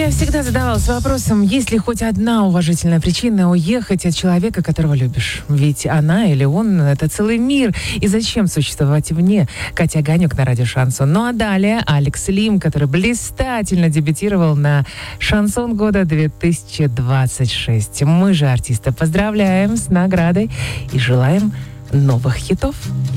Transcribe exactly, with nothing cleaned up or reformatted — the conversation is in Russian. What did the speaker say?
Я всегда задавалась вопросом, есть ли хоть одна уважительная причина уехать от человека, которого любишь. Ведь она или он — это целый мир. И зачем существовать вне? Катя Огонек на радио «Шансон». Ну а далее Алекс Лим, который блистательно дебютировал на «Шансон года две тысячи двадцать шесть». Мы же артиста поздравляем с наградой и желаем новых хитов.